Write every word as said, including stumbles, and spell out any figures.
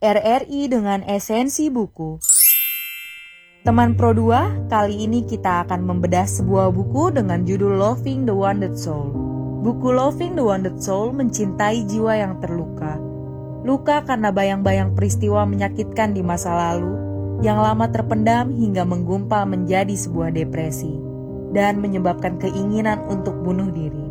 R R I dengan esensi buku. Teman Pro dua, kali ini kita akan membedah sebuah buku dengan judul Loving the Wounded Soul. Buku Loving the Wounded Soul mencintai jiwa yang terluka. Luka karena bayang-bayang peristiwa menyakitkan di masa lalu, yang lama terpendam hingga menggumpal menjadi sebuah depresi, dan menyebabkan keinginan untuk bunuh diri.